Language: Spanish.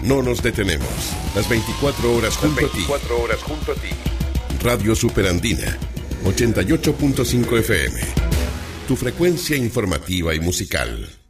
no nos detenemos. Las 24 horas junto a ti. Radio Superandina, 88.5 FM. Tu frecuencia informativa y musical.